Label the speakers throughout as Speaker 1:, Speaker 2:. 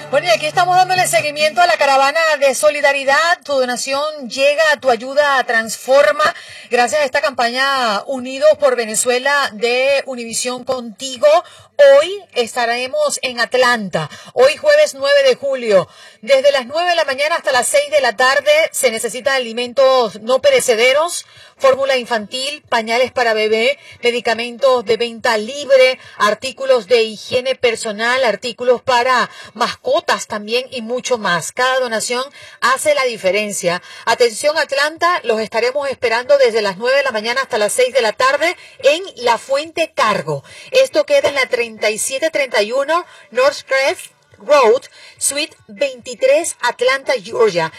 Speaker 1: Bueno, y aquí estamos dándole seguimiento a la caravana de solidaridad. Tu donación llega, tu ayuda transforma. Gracias a esta campaña Unidos por Venezuela de Univisión Contigo. Hoy estaremos en Atlanta, hoy jueves 9 de julio. Desde las 9 de la mañana hasta las 6 de la tarde se necesitan alimentos no perecederos, fórmula infantil, pañales para bebé, medicamentos de venta libre, artículos de higiene personal, artículos para mascotas también y mucho más. Cada donación hace la diferencia. Atención Atlanta, los estaremos esperando desde las 9 de la mañana hasta las 6 de la tarde en La Fuente Cargo. Esto queda en la 3731 Northcrest Road, Suite 23, Atlanta, Georgia,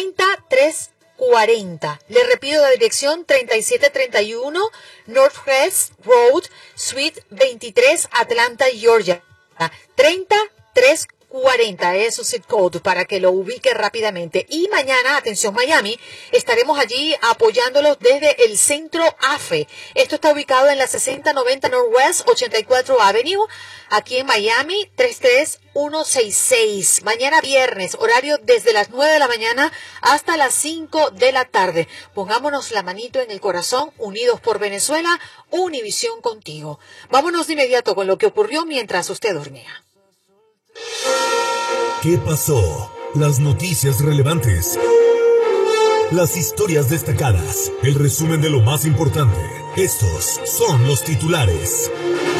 Speaker 1: 30340. Le repito la dirección, 3731 Northcrest Road, Suite 23, Atlanta, Georgia, 30340 es su zip code para que lo ubique rápidamente. Y mañana, atención Miami, estaremos allí apoyándolos desde el Centro AFE. Esto está ubicado en la 6090 Northwest 84 Avenue, aquí en Miami, 33166. Mañana viernes, horario desde las 9 de la mañana hasta las 5 de la tarde. Pongámonos la manito en el corazón, Unidos por Venezuela, Univisión Contigo. Vámonos de inmediato con lo que ocurrió mientras usted dormía.
Speaker 2: ¿Qué pasó? Las noticias relevantes. Las historias destacadas. El resumen de lo más importante. Estos son los titulares.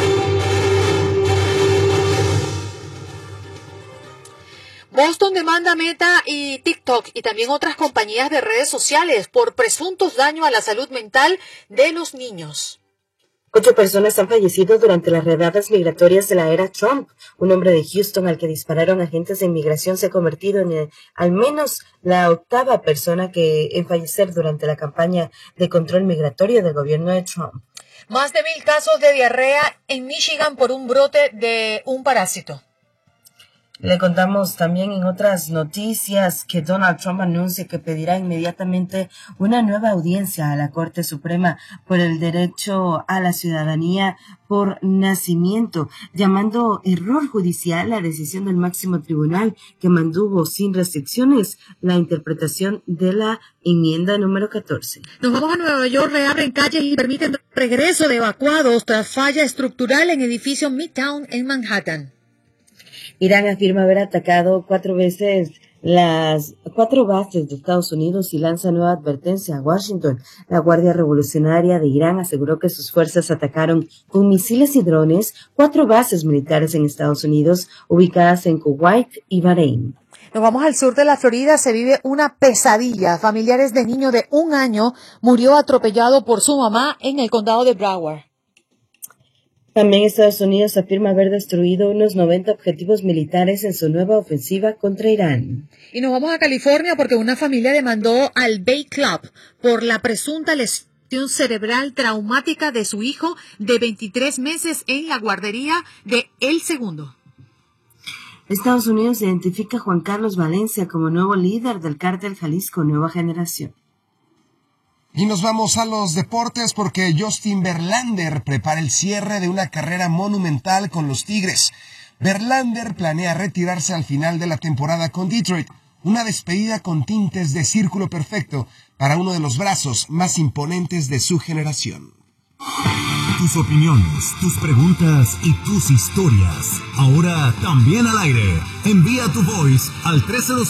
Speaker 1: Boston demanda Meta y TikTok y también otras compañías de redes sociales por presuntos daños a la salud mental de los niños.
Speaker 3: 8 personas han fallecido durante las redadas migratorias de la era Trump. Un hombre de Houston al que dispararon agentes de inmigración se ha convertido en al menos la 8ª persona en fallecer durante la campaña de control migratorio del gobierno de Trump.
Speaker 1: Más de 1,000 casos de diarrea en Michigan por un brote de un parásito.
Speaker 3: Le contamos también en otras noticias que Donald Trump anuncia que pedirá inmediatamente una nueva audiencia a la Corte Suprema por el derecho a la ciudadanía por nacimiento, llamando error judicial la decisión del máximo tribunal que mantuvo sin restricciones la interpretación de la enmienda número 14.
Speaker 1: Nos vamos a Nueva York, reabren calles y permiten regreso de evacuados tras falla estructural en edificio Midtown en Manhattan.
Speaker 3: Irán afirma haber atacado 4 veces las 4 bases de Estados Unidos y lanza nueva advertencia a Washington. La Guardia Revolucionaria de Irán aseguró que sus fuerzas atacaron con misiles y drones 4 bases militares en Estados Unidos ubicadas en Kuwait y Bahrein.
Speaker 1: Nos vamos al sur de la Florida, se vive una pesadilla. Familiares de niño de 1 año murió atropellado por su mamá en el condado de Broward.
Speaker 3: También Estados Unidos afirma haber destruido unos 90 objetivos militares en su nueva ofensiva contra Irán.
Speaker 1: Y nos vamos a California porque una familia demandó al Bay Club por la presunta lesión cerebral traumática de su hijo de 23 meses en la guardería de El Segundo.
Speaker 3: Estados Unidos identifica a Juan Carlos Valencia como nuevo líder del cártel Jalisco Nueva Generación.
Speaker 4: Y nos vamos a los deportes porque Justin Verlander prepara el cierre de una carrera monumental con los Tigres. Verlander planea retirarse al final de la temporada con Detroit, una despedida con tintes de círculo perfecto para uno de los brazos más imponentes de su generación.
Speaker 2: Tus opiniones, tus preguntas y tus historias. Ahora también al aire. Envía tu voice al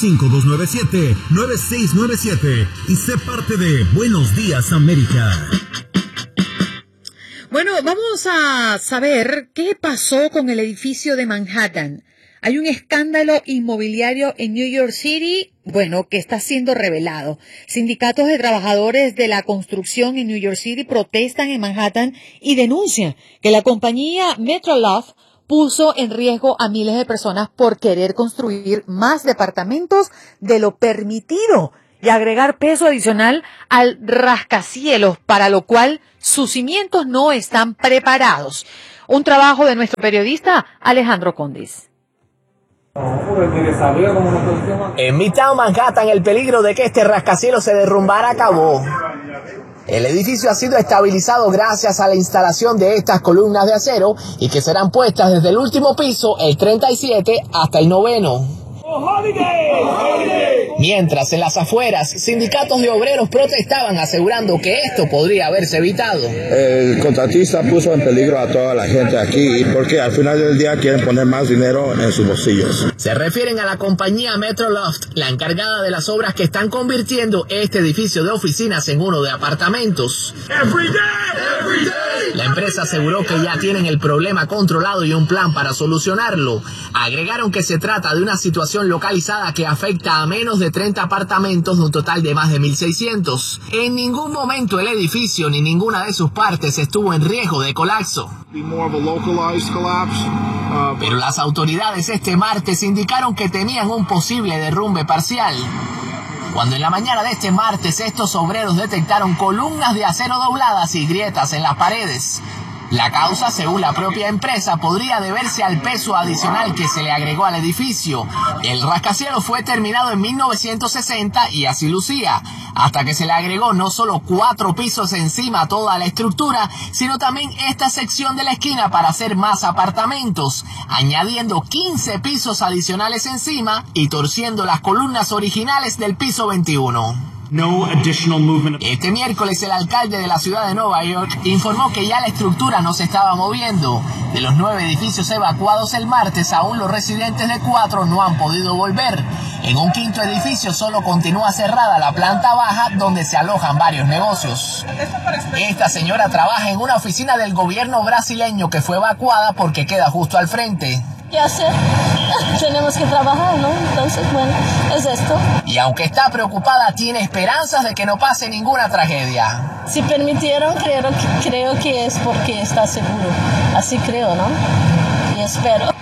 Speaker 2: 305-297-9697 y sé parte de Buenos Días América.
Speaker 1: Bueno, vamos a saber qué pasó con el edificio de Manhattan. Hay un escándalo inmobiliario en New York City, que está siendo revelado. Sindicatos de trabajadores de la construcción en New York City protestan en Manhattan y denuncian que la compañía Metroloft puso en riesgo a miles de personas por querer construir más departamentos de lo permitido y agregar peso adicional al rascacielos, para lo cual sus cimientos no están preparados. Un trabajo de nuestro periodista Alejandro Condis.
Speaker 5: En Midtown Manhattan, el peligro de que este rascacielos se derrumbara acabó. El edificio ha sido estabilizado gracias a la instalación de estas columnas de acero y que serán puestas desde el último piso, el 37, hasta el 9º. Mientras en las afueras, sindicatos de obreros protestaban asegurando que esto podría haberse evitado.
Speaker 6: El contratista puso en peligro a toda la gente aquí porque al final del día quieren poner más dinero en sus bolsillos.
Speaker 5: Se refieren a la compañía Metroloft, la encargada de las obras que están convirtiendo este edificio de oficinas en uno de apartamentos. La empresa aseguró que ya tienen el problema controlado y un plan para solucionarlo. Agregaron que se trata de una situación localizada que afecta a menos de 30 apartamentos de un total de más de 1.600. En ningún momento el edificio ni ninguna de sus partes estuvo en riesgo de colapso. Pero las autoridades este martes indicaron que tenían un posible derrumbe parcial. Cuando en la mañana de este martes estos obreros detectaron columnas de acero dobladas y grietas en las paredes. La causa, según la propia empresa, podría deberse al peso adicional que se le agregó al edificio. El rascacielos fue terminado en 1960 y así lucía, hasta que se le agregó no solo 4 pisos encima a toda la estructura, sino también esta sección de la esquina para hacer más apartamentos, añadiendo 15 pisos adicionales encima y torciendo las columnas originales del piso 21. Este miércoles el alcalde de la ciudad de Nueva York informó que ya la estructura no se estaba moviendo. De los 9 edificios evacuados el martes, aún los residentes de 4 no han podido volver. En un quinto edificio solo continúa cerrada la planta baja donde se alojan varios negocios. Esta señora trabaja en una oficina del gobierno brasileño que fue evacuada porque queda justo al frente.
Speaker 7: ¿Qué hacer? Tenemos que trabajar, ¿no? Entonces, bueno, es esto.
Speaker 5: Y aunque está preocupada, tiene esperanzas de que no pase ninguna tragedia.
Speaker 7: Si permitieron, creo que es porque está seguro. Así creo, ¿no? Y espero.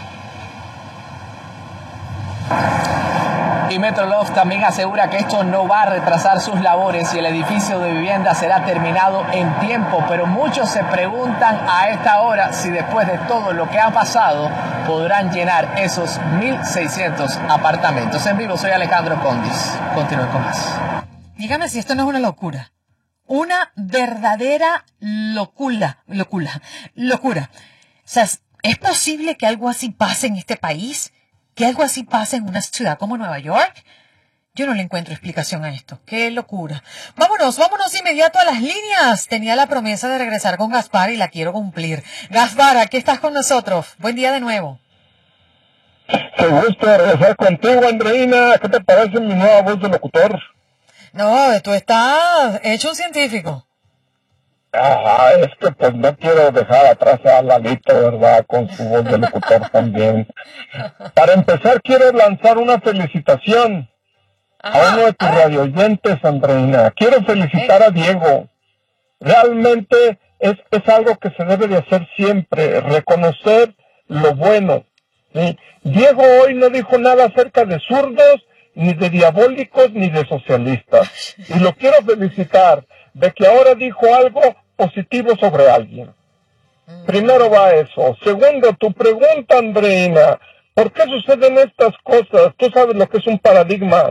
Speaker 5: Y Metroloft también asegura que esto no va a retrasar sus labores y el edificio de vivienda será terminado en tiempo, pero muchos se preguntan a esta hora si después de todo lo que ha pasado podrán llenar esos 1.600 apartamentos. En vivo, soy Alejandro Condis. Continúen con más.
Speaker 1: Dígame si esto no es una locura. Una verdadera locura. O sea, ¿es posible que algo así pase en este país? ¿Que algo así pase en una ciudad como Nueva York? Yo no le encuentro explicación a esto. ¡Qué locura! Vámonos inmediato a las líneas. Tenía la promesa de regresar con Gaspar y la quiero cumplir. Gaspar, aquí estás con nosotros. Buen día de nuevo.
Speaker 8: Qué gusto regresar contigo, Andreina. ¿Qué te parece mi nueva voz de locutor?
Speaker 1: No, tú estás hecho un científico.
Speaker 8: Ajá, es que pues no quiero dejar atrás a Lalito, ¿verdad? Con su voz de locutor también. Para empezar, quiero lanzar una felicitación a uno de tus radioyentes, Andreina. Quiero felicitar a Diego. Realmente es algo que se debe de hacer siempre, reconocer lo bueno. ¿Sí? Diego hoy no dijo nada acerca de zurdos, ni de diabólicos, ni de socialistas. Y lo quiero felicitar de que ahora dijo algo positivo sobre alguien. Primero va eso. Segundo, tu pregunta, Andreina, ¿por qué suceden estas cosas? Tú sabes lo que es un paradigma.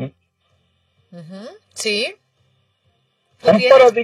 Speaker 1: Sí.
Speaker 8: Un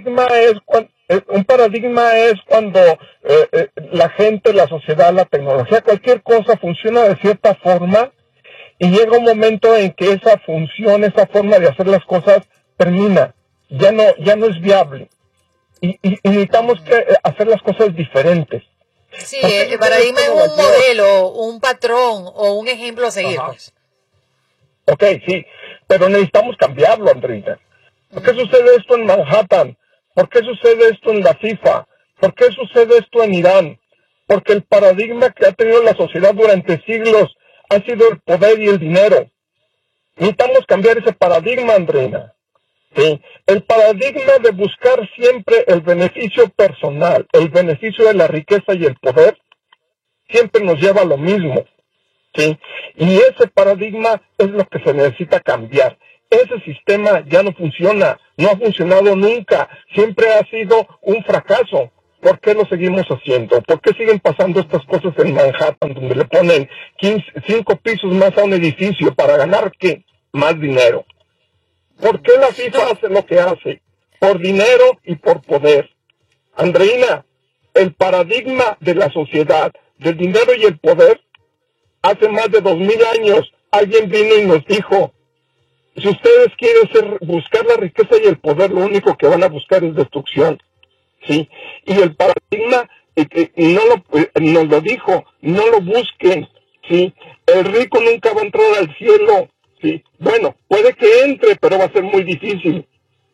Speaker 8: paradigma es cuando la gente, la sociedad, la tecnología, cualquier cosa funciona de cierta forma y llega un momento en que esa función, esa forma de hacer las cosas termina. Ya no es viable. Y necesitamos hacer las cosas diferentes.
Speaker 1: Sí, el paradigma es un modelo, un patrón o un ejemplo a seguir. Pues.
Speaker 8: Ok, sí, pero necesitamos cambiarlo, Andreina. ¿Por qué sucede esto en Manhattan? ¿Por qué sucede esto en la FIFA? ¿Por qué sucede esto en Irán? Porque el paradigma que ha tenido la sociedad durante siglos ha sido el poder y el dinero. Necesitamos cambiar ese paradigma, Andreina. ¿Sí? El paradigma de buscar siempre el beneficio personal, el beneficio de la riqueza y el poder, siempre nos lleva a lo mismo. ¿Sí? Y ese paradigma es lo que se necesita cambiar. Ese sistema ya no funciona, no ha funcionado nunca, siempre ha sido un fracaso. ¿Por qué lo seguimos haciendo? ¿Por qué siguen pasando estas cosas en Manhattan, donde le ponen 5 pisos más a un edificio para ganar ¿qué? Más dinero? ¿Por qué la FIFA hace lo que hace? Por dinero y por poder. Andreina, el paradigma de la sociedad, del dinero y el poder, hace más de 2000 años alguien vino y nos dijo, si ustedes quieren buscar la riqueza y el poder, lo único que van a buscar es destrucción, ¿sí? Y el paradigma nos lo dijo, no lo busquen, ¿sí? El rico nunca va a entrar al cielo, ¿sí? Bueno, puede que entre, pero va a ser muy difícil.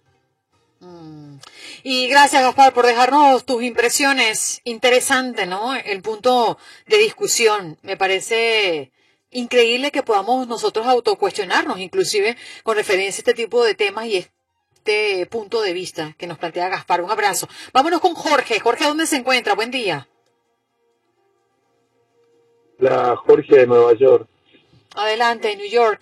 Speaker 1: Y gracias, Gaspar, por dejarnos tus impresiones. Interesante, ¿no? El punto de discusión. Me parece increíble que podamos nosotros autocuestionarnos, inclusive con referencia a este tipo de temas y este punto de vista que nos plantea Gaspar. Un abrazo. Vámonos con Jorge. Jorge, ¿dónde se encuentra? Buen día.
Speaker 9: La Jorge de Nueva York.
Speaker 1: Adelante, New York.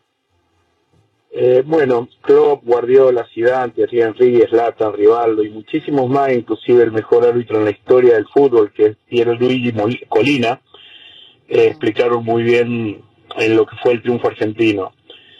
Speaker 9: Bueno, Klopp, Guardiola, Zidane, Thierry Henry, Zlatan, Rivaldo y muchísimos más, inclusive el mejor árbitro en la historia del fútbol, que es Pierluigi Collina, explicaron muy bien en lo que fue el triunfo argentino.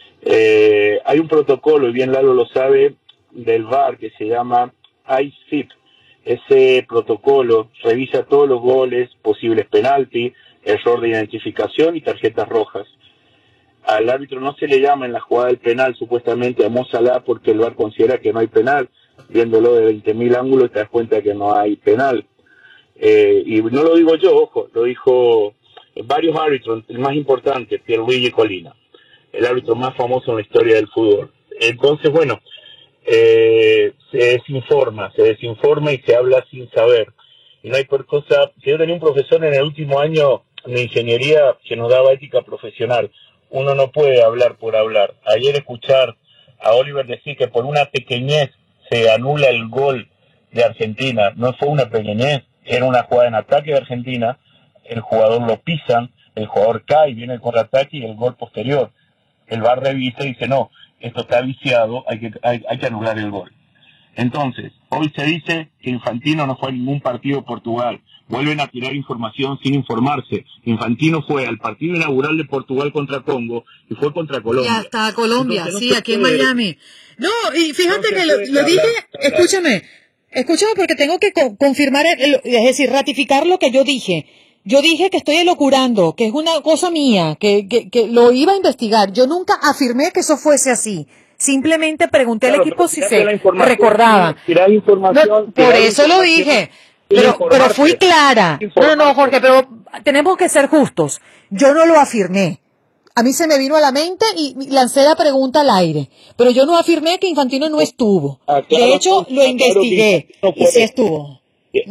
Speaker 9: Hay un protocolo, y bien Lalo lo sabe, del VAR que se llama ICIP. Ese protocolo revisa todos los goles, posibles penalti, error de identificación y tarjetas rojas. Al árbitro no se le llama en la jugada del penal supuestamente a Mo Salah porque el VAR considera que no hay penal. Viéndolo de 20.000 ángulos te das cuenta que no hay penal. Y no lo digo yo, ojo, lo dijo varios árbitros, el más importante, Pierluigi Collina, el árbitro más famoso en la historia del fútbol. Entonces, bueno, se desinforma y se habla sin saber. Y no hay por cosa. Yo tenía un profesor en el último año de ingeniería que nos daba ética profesional. Uno no puede hablar por hablar. Ayer escuchar a Oliver decir que por una pequeñez se anula el gol de Argentina, no fue una pequeñez, era una jugada en ataque de Argentina, el jugador lo pisan, el jugador cae, viene el contraataque y el gol posterior. El VAR revisa y dice, no, esto está viciado, hay que anular el gol. Entonces, hoy se dice que Infantino no fue a ningún partido de Portugal. Vuelven a tirar información sin informarse. Infantino fue al partido inaugural de Portugal contra Congo y fue contra Colombia.
Speaker 1: Y hasta Colombia,
Speaker 9: Entonces,
Speaker 1: sí, aquí en Miami. No, y fíjate que lo dije, escúchame porque tengo que confirmar, es decir, ratificar lo que yo dije. Yo dije que estoy elocurando, que es una cosa mía, que lo iba a investigar. Yo nunca afirmé que eso fuese así. Simplemente pregunté al equipo si se recordaba.
Speaker 9: No,
Speaker 1: por eso lo dije. Pero fui clara. No, Jorge, pero tenemos que ser justos. Yo no lo afirmé. A mí se me vino a la mente y lancé la pregunta al aire. Pero yo no afirmé que Infantino no estuvo. De hecho, lo investigué y sí estuvo.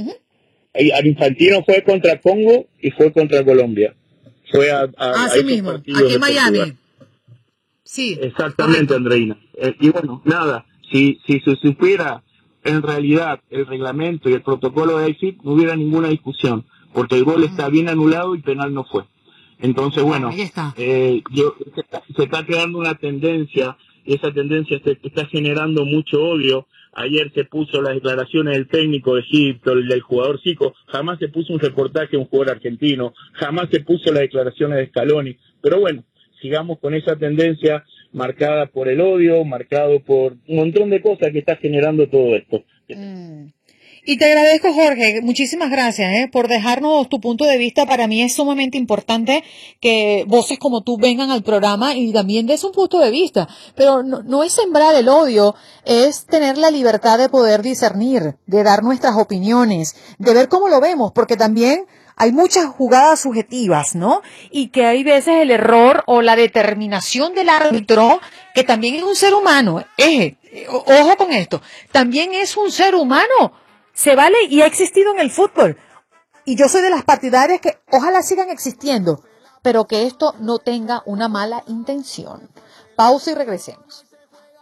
Speaker 9: Infantino fue contra Congo y fue contra Colombia. Fue
Speaker 1: así mismo, aquí en Miami. Sí.
Speaker 9: Exactamente, Andreina. Y bueno, nada, si se supiera en realidad el reglamento y el protocolo de ICIP, no hubiera ninguna discusión, porque el gol está bien anulado y penal no fue. Entonces, bueno, se está creando una tendencia, y esa tendencia está generando mucho odio. Ayer se puso las declaraciones del técnico de Egipto, del jugador Zico, jamás se puso un reportaje de un jugador argentino, jamás se puso las declaraciones de Scaloni, pero bueno, sigamos con esa tendencia marcada por el odio, marcado por un montón de cosas que está generando todo esto.
Speaker 1: Y te agradezco, Jorge, muchísimas gracias por dejarnos tu punto de vista. Para mí es sumamente importante que voces como tú vengan al programa y también des un punto de vista. Pero no es sembrar el odio, es tener la libertad de poder discernir, de dar nuestras opiniones, de ver cómo lo vemos, porque también hay muchas jugadas subjetivas, ¿no? Y que hay veces el error o la determinación del árbitro, que también es un ser humano. Ojo con esto, también es un ser humano. Se vale y ha existido en el fútbol. Y yo soy de las partidarias que ojalá sigan existiendo, pero que esto no tenga una mala intención. Pausa y regresemos.